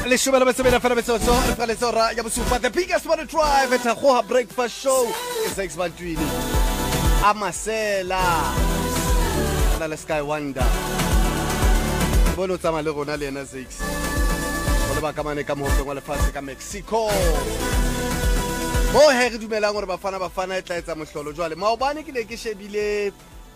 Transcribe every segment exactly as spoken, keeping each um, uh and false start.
leshome la metsebedi fela metsotso re fa letsora ya bosupa the biggest morning drive at a breakfast show is six bantwini amasela ana le sky wonder bono tsama le rona le ena six go le ba kamane ka mohopeng wa lefatshe ka Mexico mo he re dumelang gore bafana bafana e tla etsa mohlolo jwale maobane ke ne ke shebile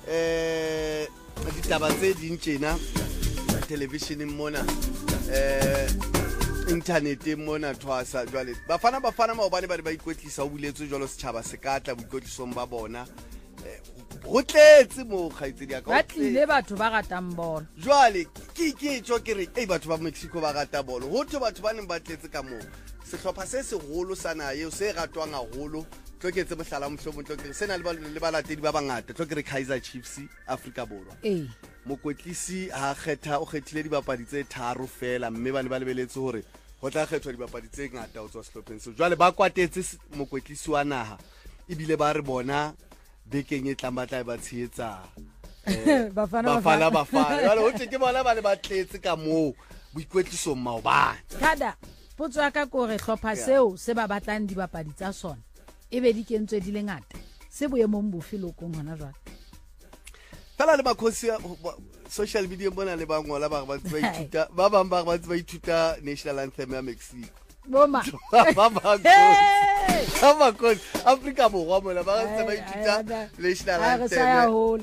eh ditaba tse dintšena television mona eh internet mona twasa jwale bafana bafana maobane ba ba ikwetlisa o buletse jwalo setšhaba se katla boikotlisong ba bona go tletse mo kgaitsedi ya ka ba tlile batho ba ratang bolo jwale ke ke tso ke re ei batho ba Mexico ba rata bolo ho tho batho ba neng ba tletse ka mo sehlopha se se golo sana eo se ratwang a golo tloketse mohlala mohlomong tloketse sena le balatedi ba bangata tlokere Kaizer Chiefs Africa borwa eh mokwetlisi ha kgetha o khethile dibapadi tse tharo fela mme ba ne ba lebeletse hore ho tla khethwa dibapadi tse ngata ho tswa sehlopheng so jwale ba kwatetse mokwetlisi wa naha ibile ba re bona bekeng e tlamatla ba tsheetsa bafana bafana bafana jwale ho teke bona ba le ba tletse ka mo boikwetliso maobane kada potso ya ka go re hlopha seo se ba batlang dibapadi tsa sona e be di kentswe di le ngata se boemong bofilokong hona jwale fela le makhosi social media bona le bangwa la ba ba ba ithuta ba bang ba ba ba ithuta national anthem ya Mexico boma ba ba ba ba ko Africa borwa mona ba se ba ithuta national anthem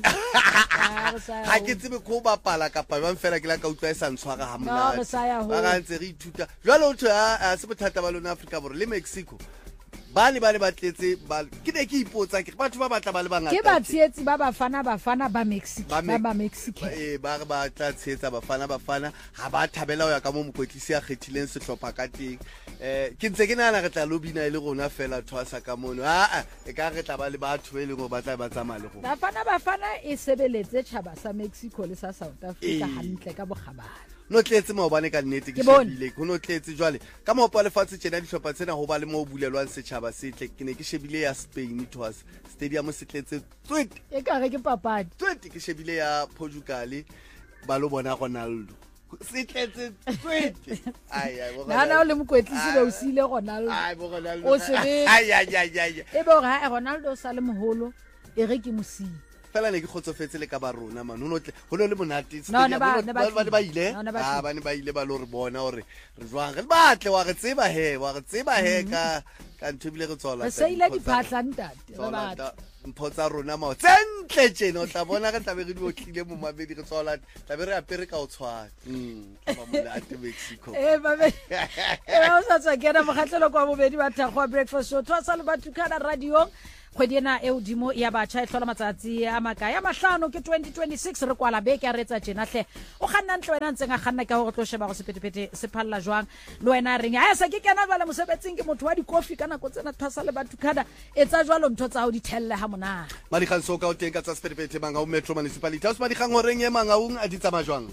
ha ke tsebe ko ba pala ka pa ba fela ke la ka utlwa e sa ntshwara ha mona ba ga ntse re ithuta jwale o tshwa se bothata ba lona Africa borwa le Mexico bane bane ba tletse ba ke ne ke ipotsa ke batho ba batla ba le bangata ke ba tsietsi ba bafana bafana ba Mexico ba ba Mexico eh ba ba tla tshetsa bafana bafana ha ba thabela ho ya ka mo mokwetlisi ya kgethileng sehlopha ka teng eh ke ntse ke nana re tla lobina ile rona fela thwasa ka mono a a e ka re tla ba le batho e leng go batla ba tsamaya le go bafana bafana e sebeletse tšhaba sa Mexico le sa South Africa hantle ka bogabana no tletse maobane ka nnete ke shebile go no tletse jwale ka maopa lefatshe tjena dihlopha tsena ho ba le mo bulelwang setjhaba setle ke ne ke shebile ya Spain twas stadium se tletse twenty e ka re ke papadi twenty ke shebile ya Portugal ba lo bona Ronaldo se tletse twenty ai ai bona na o le mokwetlisi ba o sile Ronaldo ai bo Ronaldo o se be ai ai ai ai e bo ga Ronaldo sa le moholo e re ke mosi fela ne ke khotsofetse le ka ba rona man ho no ho no le monate ba ba ba ile ah ba ne ba ile ba lo re bona hore re jwang re batle wa re tseba he wa re tseba he ka ka ntshebile re tsola re se ile di phatla ntate re batla mpotsa rona mo tsentle tjena o tla bona re tla be re di otlile mo mabedi re tsola tla be re apere ka o tshwana mm ba mo la ate Mexico eh ba be e ba sa tsa kena mogatlelo kwa bobedi ba thagwa breakfast show twa sa le batho kana radio kgwediena e udimo ya batšha e tlhola matsatsi a maka ya mahlano ke twenty twenty-six re kwala beke a retsa tjena hle o ganna ntlo wena ntseng a ganna ka go tlo sheba go sepetepete se phalla jwang le wena reng a sa ke kana bala mosebetsing ke motho wa dikofi kana go tsena thasa le batho kada etsa jwalo ntho tsa ho di thelle ha mona mali kgang so ka o teng ka tsa sepetepete manga o metro municipality house mali kgang horeng e manga ung a di tsama jwang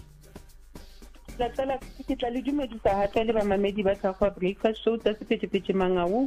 la tsala ke tla le dumedisa ha tla le ba mamedi ba tsa go breakfast show tsa sepetepete manga ung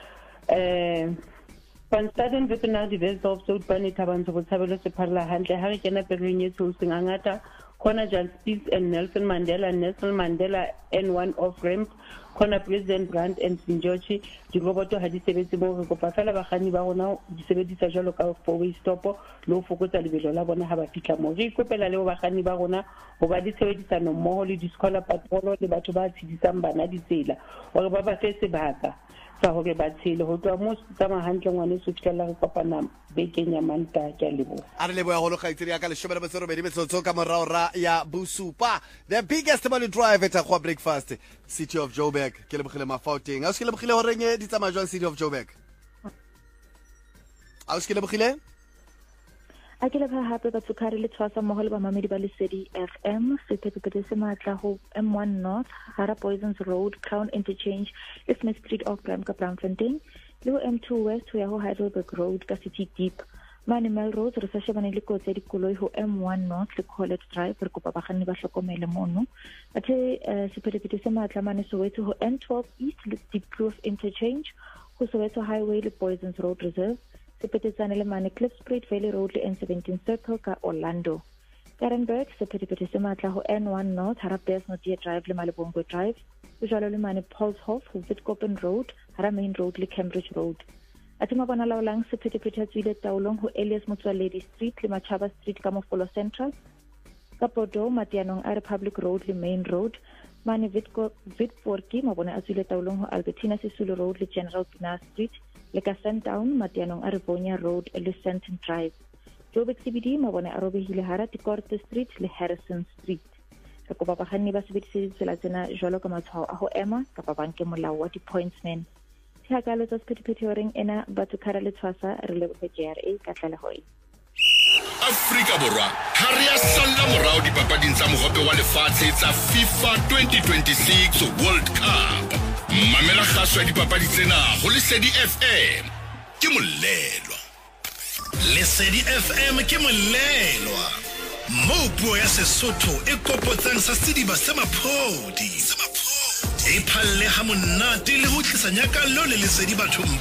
eh Van Staden Vetenar Diverse of South Bani Tabanzo Botshabelo se parla hantle ha re kena pereng e tshotseng angata khona Jan Speaks and Nelson Mandela Nelson Mandela N one of Ramp khona President Grant and Sinjochi di roboto ha di sebetse mo re kopa fela bagani ba rona di sebedisa jalo ka four way stop le ho fokotsa lebelo la bona ha ba fitla mo re ikopela le bagani ba rona ho ba di sebedisa no mmoho le di scholar patrol le batho ba tshidisang bana di tsela hore ba ba fe sebaka sa hore ba tshele ho twa mo tsama hantle ngwane se tshela re kopana bekeng ya manta ke lebo a re lebo ya holo khaitseri ya ka le shobela betsero be di metsotso ka morao ra ya Bosupa the biggest money drive at a breakfast city of Joburg ke le bogile mafauteng a se ke le bogile horeng di tsama jwang city of Joburg a se ke le bogile a ke le ba hape ba tsukare le tshwasa mogole ba mamedi ba lesedi F M se tepepete se matla ho M one North Hara Poisons Road Crown Interchange Smith Street of Grand Braamfontein le ho M two West ho ya ho Heidelberg Road ka City Deep Mane Mel Road re sa shebane le kotse di koloi ho M one North le College Drive re kopa bagani ba hlokomele mono bathe se tepepete se matla mane Soweto ho N twelve East le Deep Kloof Interchange ho Soweto Highway le Poisons Road Reserve sepetetsane le mane Cliffspruit Valley Road le N seventeen Circle ka Orlando Karenberg sepetepete se matla ho N one North Hara Bears Nodia Drive le Malebongwe Drive o jalo le mane Paulshof ho Witkoppen Road hara Main Road le Cambridge Road a tsema bona laolang sephethephethe a tswile taolong ho Elias Motswaledi Street le Machaba Street ka Mofolo Central ka Podo Matianong a Republic Road le Main Road mane Vitko Vitforki mabone a tswile taolong ho Albertina Sisulu Road le General Pina Street le ka Sundown Matianong a Rivonia Road le Senton Drive Joburg C B D mabone a robehile hara Tikorte Street le Harrison Street ka kopa bakganni ba sebedise ditsela tsena jwalo ka matshwao a ho ema kapa banke molao wa di-pointsmen Tiagalo tsa sephethephethe horeng ena batho khara le tshwasa re le J R A ka tlaleho e Afrika Borwa ha re a salla morao dipapading tsa mohope wa lefatshe tsa FIFA twenty twenty-six World Cup mamela kgaso ya dipapadi tsena ho Lesedi F M ke molelwa Lesedi F M ke molelwa mo puo ya Sesotho e kopotsang sa sediba se maphodi e phalle ha monate le ho tlisa nyakalo le Lesedi bathong